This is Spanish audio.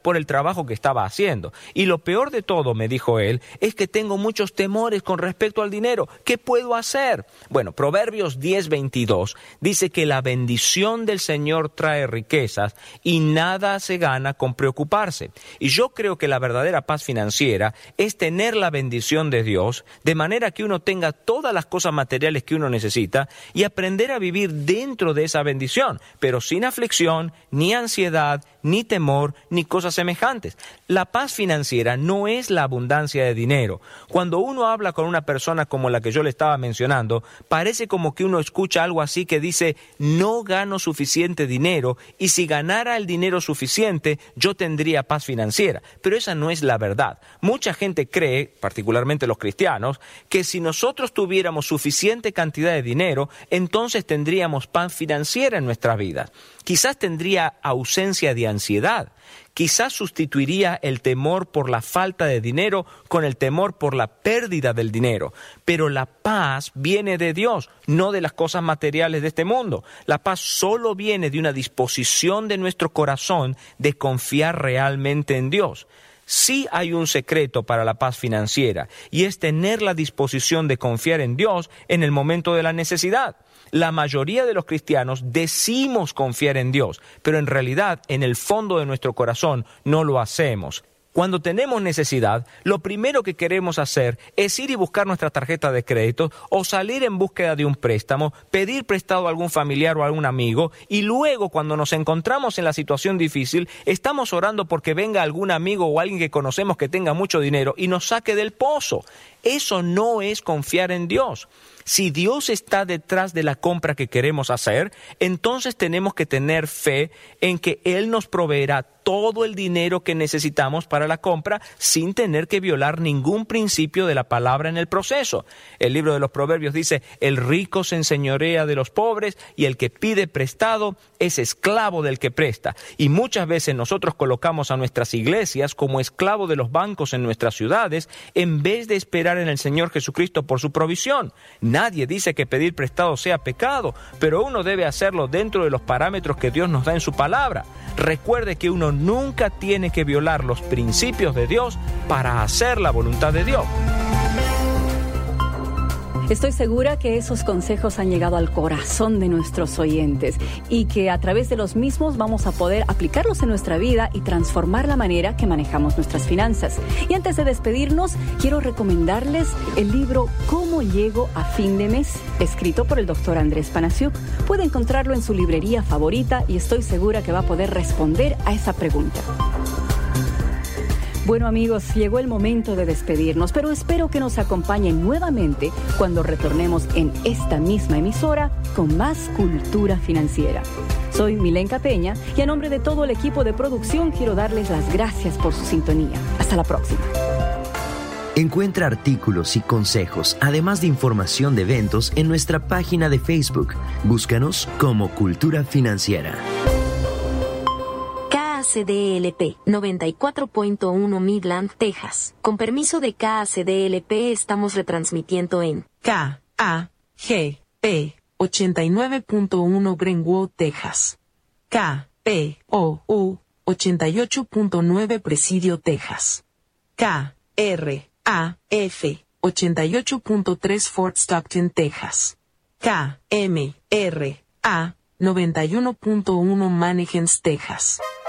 por el trabajo que estaba haciendo. Y lo peor de todo, me dijo él, es que tengo muchos temores con respecto al dinero. ¿Qué puedo hacer? Bueno, Proverbios 10:22 dice que la bendición del Señor trae riquezas y nada se gana con preocuparse. Y yo creo que la verdadera paz financiera es tener la bendición de Dios, de manera que uno tenga todas las cosas materiales que uno necesita y aprender a vivir dentro de esa bendición, pero sin aflicción, ni ansiedad, ni temor, ni cosas semejantes. La paz financiera no es la abundancia de dinero. Cuando uno habla con una persona como la que yo le estaba mencionando, parece como que uno escucha algo así que dice, no gano suficiente dinero y si ganara el dinero suficiente, yo tendría paz financiera. Pero esa no es la verdad. Mucha gente cree, particularmente los cristianos, que si nosotros tuviéramos suficiente cantidad de dinero, entonces tendríamos paz financiera en nuestras vidas. Quizás tendría ausencia de ansiedad. Quizás sustituiría el temor por la falta de dinero con el temor por la pérdida del dinero. Pero la paz viene de Dios, no de las cosas materiales de este mundo. La paz solo viene de una disposición de nuestro corazón de confiar realmente en Dios. Sí hay un secreto para la paz financiera, y es tener la disposición de confiar en Dios en el momento de la necesidad. La mayoría de los cristianos decimos confiar en Dios, pero en realidad, en el fondo de nuestro corazón, no lo hacemos. Cuando tenemos necesidad, lo primero que queremos hacer es ir y buscar nuestra tarjeta de crédito o salir en búsqueda de un préstamo, pedir prestado a algún familiar o a algún amigo, y luego cuando nos encontramos en la situación difícil, estamos orando porque venga algún amigo o alguien que conocemos que tenga mucho dinero y nos saque del pozo. Eso no es confiar en Dios. Si Dios está detrás de la compra que queremos hacer, entonces tenemos que tener fe en que Él nos proveerá todo el dinero que necesitamos para la compra sin tener que violar ningún principio de la palabra en el proceso. El libro de los Proverbios dice, el rico se enseñorea de los pobres y el que pide prestado es esclavo del que presta. Y muchas veces nosotros colocamos a nuestras iglesias como esclavo de los bancos en nuestras ciudades en vez de esperar en el Señor Jesucristo por su provisión. Nadie dice que pedir prestado sea pecado, pero uno debe hacerlo dentro de los parámetros que Dios nos da en su palabra. Recuerde que uno nunca tiene que violar los principios de Dios para hacer la voluntad de Dios. Estoy segura que esos consejos han llegado al corazón de nuestros oyentes y que a través de los mismos vamos a poder aplicarlos en nuestra vida y transformar la manera que manejamos nuestras finanzas. Y antes de despedirnos, quiero recomendarles el libro ¿Cómo llego a fin de mes?, escrito por el Dr. Andrés Panasiuk. Puede encontrarlo en su librería favorita y estoy segura que va a poder responder a esa pregunta. Bueno, amigos, llegó el momento de despedirnos, pero espero que nos acompañen nuevamente cuando retornemos en esta misma emisora con más cultura financiera. Soy Milenka Peña y a nombre de todo el equipo de producción quiero darles las gracias por su sintonía. Hasta la próxima. Encuentra artículos y consejos, además de información de eventos en nuestra página de Facebook. Búscanos como Cultura Financiera. KACDLP 94.1 Midland, Texas. Con permiso de KACDLP estamos retransmitiendo en KAGP 89.1 Greenwood, Texas. KPOU 88.9 Presidio, Texas. KRAF 88.3 Fort Stockton, Texas. KMRA 91.1 Mannequins, Texas.